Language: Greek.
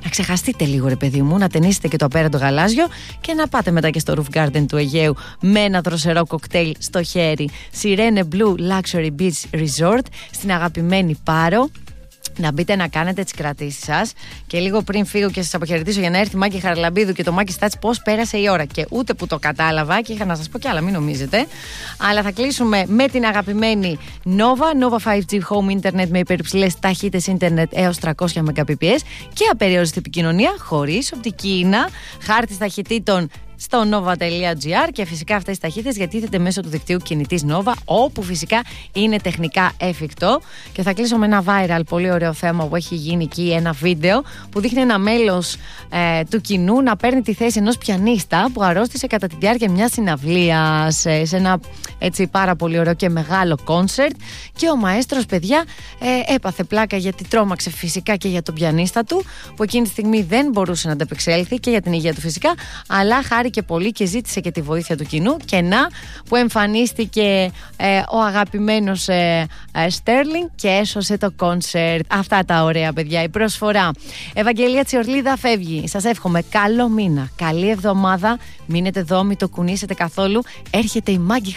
να ξεχαστείτε λίγο, ρε παιδί μου, να ταινίσετε και το απέραντο γαλάζιο και να πάτε μετά και στο Roof Garden του Αιγαίου με ένα δροσερό κοκτέιλ στο χέρι. Sirene Blue Luxury Beach Resort στην αγαπημένη Πάρο. Να μπείτε να κάνετε τις κρατήσεις σας. Και λίγο πριν φύγω και σας αποχαιρετήσω για να έρθει η Μάκη Χαραλαμπίδου και το Μάκη Στάτς, πώς πέρασε η ώρα. Και ούτε που το κατάλαβα και είχα να σας πω κι άλλα, μην νομίζετε. Αλλά θα κλείσουμε με την αγαπημένη Nova 5G Home Internet με υπερυψηλές ταχύτητες Internet έως 300 Mbps και απεριόριστη επικοινωνία χωρίς οπτική ίνα. Χάρτης ταχυτήτων στο nova.gr και φυσικά αυτές τις ταχύτητες διατίθεται μέσω του δικτύου κινητής Nova, όπου φυσικά είναι τεχνικά εφικτό. Και θα κλείσω με ένα viral πολύ ωραίο θέμα που έχει γίνει εκεί, ένα βίντεο που δείχνει ένα μέλος του κοινού να παίρνει τη θέση ενός πιανίστα που αρρώστησε κατά τη διάρκεια μιας συναυλίας σε ένα έτσι πάρα πολύ ωραίο και μεγάλο κόνσερτ. Και ο μαέστρος, παιδιά, έπαθε πλάκα γιατί τρόμαξε φυσικά και για τον πιανίστα του, που εκείνη τη στιγμή δεν μπορούσε να ανταπεξέλθει, και για την υγεία του φυσικά, αλλά χάρηκε πολύ και ζήτησε και τη βοήθεια του κοινού. Και να που εμφανίστηκε ο αγαπημένος Στέρλινγκ και έσωσε το κόνσερτ. Αυτά τα ωραία, παιδιά, η προσφορά. Ευαγγελία Τσιορλίδα φεύγει. Σας εύχομαι καλό μήνα, καλή εβδομάδα. Μείνετε εδώ, μην το κουνήσετε καθόλου. Έρχεται η Μάγκη